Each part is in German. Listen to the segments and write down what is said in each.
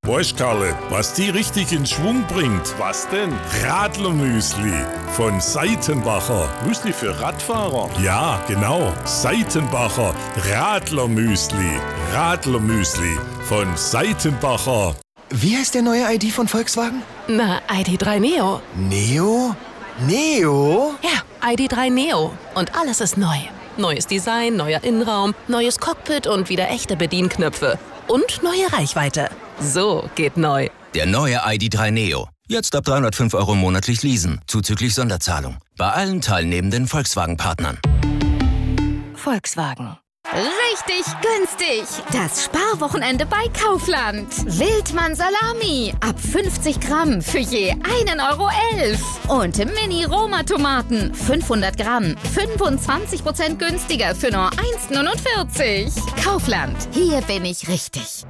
Weißt Karle, was die richtig in Schwung bringt? Was denn? Radlermüsli von Seitenbacher. Müsli für Radfahrer? Ja, genau. Seitenbacher Radlermüsli. Radlermüsli von Seitenbacher. Wie heißt der neue ID von Volkswagen? Na, ID.3 Neo. Neo? Neo? Ja, ID.3 Neo. Und alles ist neu. Neues Design, neuer Innenraum, neues Cockpit und wieder echte Bedienknöpfe. Und neue Reichweite. So geht neu. Der neue ID.3 Neo. Jetzt ab 305 € monatlich leasen, zuzüglich Sonderzahlung. Bei allen teilnehmenden Volkswagen-Partnern. Volkswagen. Richtig günstig. Das Sparwochenende bei Kaufland. Wildmann Salami. Ab 50 Gramm für je 1,11 €. Und Mini-Roma-Tomaten. 500 Gramm. 25% günstiger für nur 1,49 €. Kaufland. Hier bin ich richtig.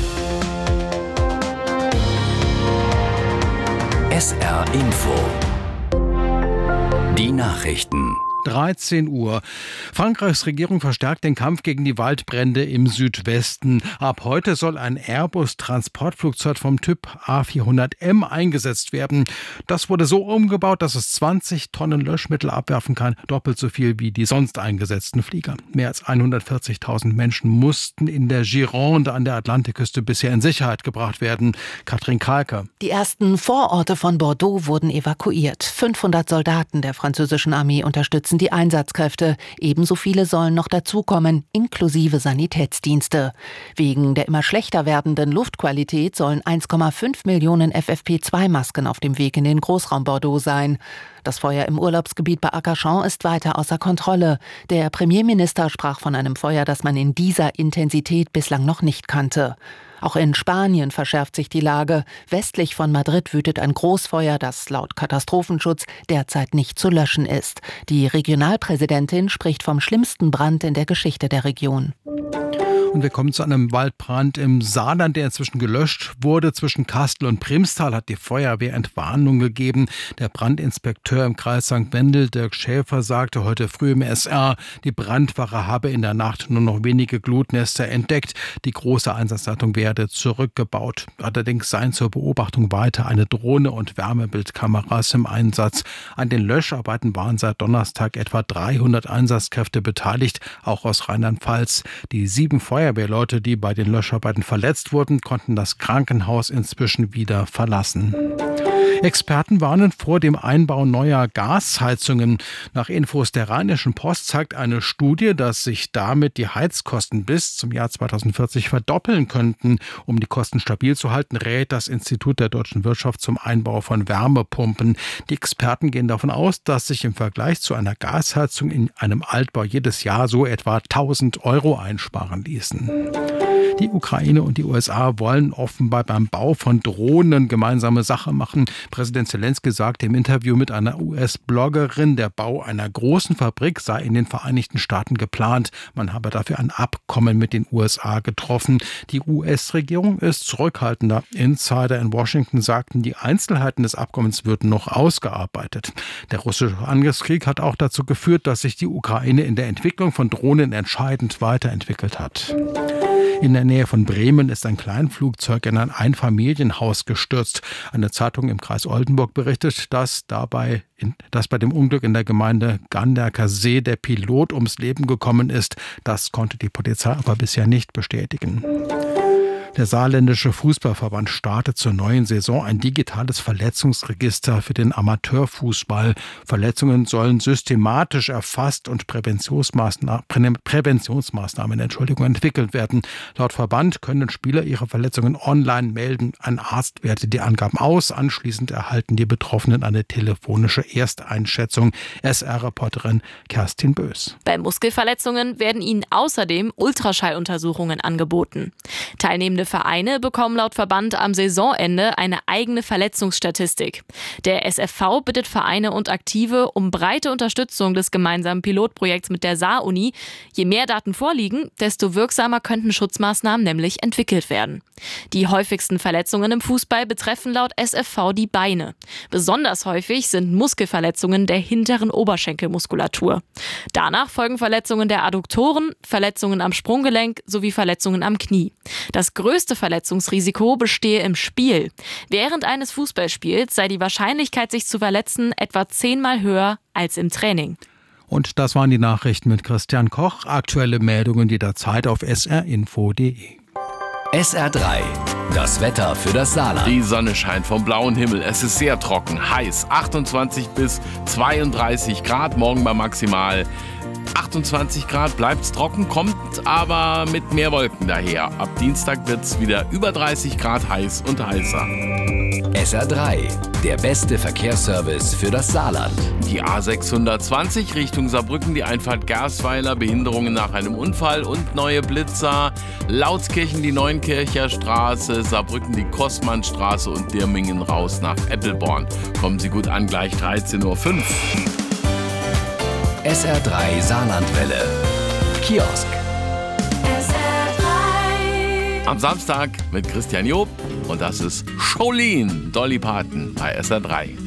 SR Info. Die Nachrichten. 13 Uhr. Frankreichs Regierung verstärkt den Kampf gegen die Waldbrände im Südwesten. Ab heute soll ein Airbus-Transportflugzeug vom Typ A400M eingesetzt werden. Das wurde so umgebaut, dass es 20 Tonnen Löschmittel abwerfen kann, doppelt so viel wie die sonst eingesetzten Flieger. Mehr als 140.000 Menschen mussten in der Gironde an der Atlantikküste bisher in Sicherheit gebracht werden. Katrin Kalke. Die ersten Vororte von Bordeaux wurden evakuiert. 500 Soldaten der französischen Armee unterstützen die Einsatzkräfte. Ebenso viele sollen noch dazukommen, inklusive Sanitätsdienste. Wegen der immer schlechter werdenden Luftqualität sollen 1,5 Millionen FFP2-Masken auf dem Weg in den Großraum Bordeaux sein. Das Feuer im Urlaubsgebiet bei Arcachon ist weiter außer Kontrolle. Der Premierminister sprach von einem Feuer, das man in dieser Intensität bislang noch nicht kannte. Auch in Spanien verschärft sich die Lage. Westlich von Madrid wütet ein Großfeuer, das laut Katastrophenschutz derzeit nicht zu löschen ist. Die Regionalpräsidentin spricht vom schlimmsten Brand in der Geschichte der Region. Und wir kommen zu einem Waldbrand im Saarland, der inzwischen gelöscht wurde. Zwischen Kastel und Primstal hat die Feuerwehr Entwarnung gegeben. Der Brandinspekteur im Kreis St. Wendel, Dirk Schäfer, sagte heute früh im SR, die Brandwache habe in der Nacht nur noch wenige Glutnester entdeckt. Die große Einsatzleitung werde zurückgebaut. Allerdings seien zur Beobachtung weiter eine Drohne und Wärmebildkameras im Einsatz. An den Löscharbeiten waren seit Donnerstag etwa 300 Einsatzkräfte beteiligt, auch aus Rheinland-Pfalz. Die 7 Feuerwehrleute, die bei den Löscharbeiten verletzt wurden, konnten das Krankenhaus inzwischen wieder verlassen. Experten warnen vor dem Einbau neuer Gasheizungen. Nach Infos der Rheinischen Post zeigt eine Studie, dass sich damit die Heizkosten bis zum Jahr 2040 verdoppeln könnten. Um die Kosten stabil zu halten, rät das Institut der deutschen Wirtschaft zum Einbau von Wärmepumpen. Die Experten gehen davon aus, dass sich im Vergleich zu einer Gasheizung in einem Altbau jedes Jahr so etwa 1.000 € einsparen ließen. Die Ukraine und die USA wollen offenbar beim Bau von Drohnen gemeinsame Sache machen. Präsident Zelensky sagte im Interview mit einer US-Bloggerin, der Bau einer großen Fabrik sei in den Vereinigten Staaten geplant. Man habe dafür ein Abkommen mit den USA getroffen. Die US-Regierung ist zurückhaltender. Insider in Washington sagten, die Einzelheiten des Abkommens würden noch ausgearbeitet. Der russische Angriffskrieg hat auch dazu geführt, dass sich die Ukraine in der Entwicklung von Drohnen entscheidend weiterentwickelt hat. In der Nähe von Bremen ist ein Kleinflugzeug in ein Einfamilienhaus gestürzt. Eine Zeitung im Kreis Oldenburg berichtet, dass bei dem Unglück in der Gemeinde Ganderker See der Pilot ums Leben gekommen ist. Das konnte die Polizei aber bisher nicht bestätigen. Der saarländische Fußballverband startet zur neuen Saison ein digitales Verletzungsregister für den Amateurfußball. Verletzungen sollen systematisch erfasst und Präventionsmaßnahmen entwickelt werden. Laut Verband können Spieler ihre Verletzungen online melden. Ein Arzt wertet die Angaben aus. Anschließend erhalten die Betroffenen eine telefonische Ersteinschätzung. SR-Reporterin Kerstin Bös. Bei Muskelverletzungen werden ihnen außerdem Ultraschalluntersuchungen angeboten. Teilnehmende Vereine bekommen laut Verband am Saisonende eine eigene Verletzungsstatistik. Der SFV bittet Vereine und Aktive um breite Unterstützung des gemeinsamen Pilotprojekts mit der Saar-Uni. Je mehr Daten vorliegen, desto wirksamer könnten Schutzmaßnahmen nämlich entwickelt werden. Die häufigsten Verletzungen im Fußball betreffen laut SFV die Beine. Besonders häufig sind Muskelverletzungen der hinteren Oberschenkelmuskulatur. Danach folgen Verletzungen der Adduktoren, Verletzungen am Sprunggelenk sowie Verletzungen am Knie. Das größte Verletzungsrisiko bestehe im Spiel. Während eines Fußballspiels sei die Wahrscheinlichkeit, sich zu verletzen, etwa 10-mal höher als im Training. Und das waren die Nachrichten mit Christian Koch. Aktuelle Meldungen jederzeit auf srinfo.de. SR3, das Wetter für das Saarland. Die Sonne scheint vom blauen Himmel. Es ist sehr trocken, heiß. 28 bis 32 Grad, morgen bei maximal 28 Grad. Bleibt's trocken, kommt aber mit mehr Wolken daher. Ab Dienstag wird's wieder über 30 Grad heiß und heißer. SR3, der beste Verkehrsservice für das Saarland. Die A620 Richtung Saarbrücken, die Einfahrt Gersweiler, Behinderungen nach einem Unfall und neue Blitzer. Lautskirchen die Neunkircher Straße, Saarbrücken die Kossmannstraße und Dirmingen raus nach Eppelborn. Kommen Sie gut an, gleich 13:05 Uhr. SR3 Saarlandwelle. Kiosk. SR3. Am Samstag mit Christian Job und das ist Jolene Dolly Parton bei SR3.